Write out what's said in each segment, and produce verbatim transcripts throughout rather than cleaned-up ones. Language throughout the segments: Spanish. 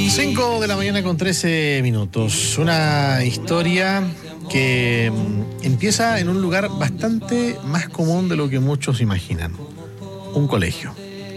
cinco de la mañana con trece minutos. Una historia que empieza en un lugar bastante más común de lo que muchos imaginan. Un colegio.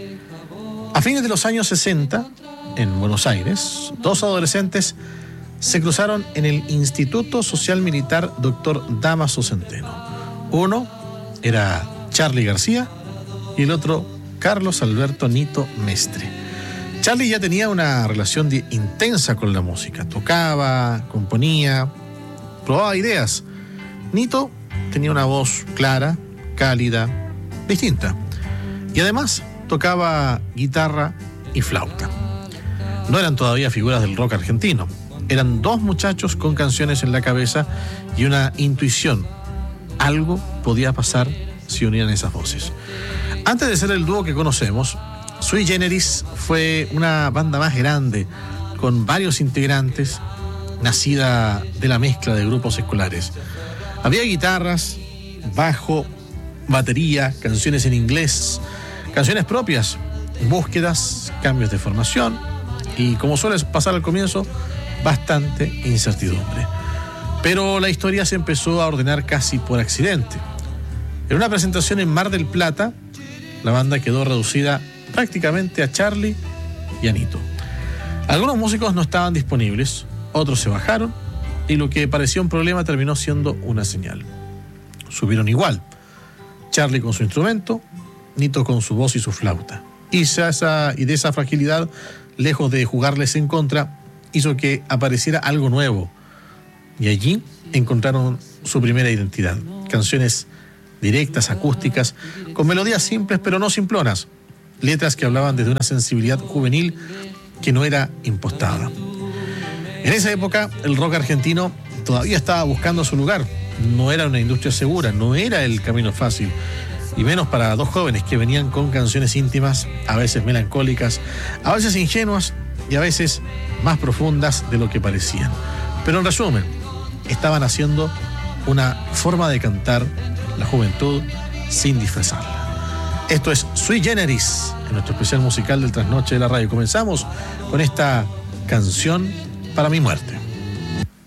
A fines de los años sesenta, en Buenos Aires, dos adolescentes se cruzaron en el Instituto Social Militar doctor Dámaso Centeno. Uno era Charly García y el otro Carlos Alberto Nito Mestre. Charly ya tenía una relación de, intensa con la música. Tocaba, componía, probaba ideas. Nito tenía una voz clara, cálida, distinta. Y además tocaba guitarra y flauta. No eran todavía figuras del rock argentino. Eran dos muchachos con canciones en la cabeza y una intuición. Algo podía pasar si unían esas voces. Antes de ser el dúo que conocemos, Sui Generis fue una banda más grande, con varios integrantes, nacida de la mezcla de grupos escolares. Había guitarras, bajo, batería, canciones en inglés, canciones propias, búsquedas, cambios de formación y, como suele pasar al comienzo, bastante incertidumbre. Pero la historia se empezó a ordenar casi por accidente. En una presentación en Mar del Plata, la banda quedó reducida prácticamente a Charly y a Nito. Algunos músicos no estaban disponibles, otros se bajaron y lo que parecía un problema terminó siendo una señal. Subieron igual, Charly con su instrumento, Nito con su voz y su flauta. Y, esa, y de esa fragilidad, lejos de jugarles en contra, hizo que apareciera algo nuevo. Y allí encontraron su primera identidad. Canciones directas, acústicas, con melodías simples pero no simplonas. Letras que hablaban desde una sensibilidad juvenil que no era impostada. En esa época, el rock argentino todavía estaba buscando su lugar. No era una industria segura, no era el camino fácil. Y menos para dos jóvenes que venían con canciones íntimas, a veces melancólicas, a veces ingenuas y a veces más profundas de lo que parecían. Pero en resumen, estaban haciendo una forma de cantar la juventud sin disfrazarla. Esto es Sui Generis, en nuestro especial musical del Trasnoche de la Radio. Comenzamos con esta canción, Para mi muerte.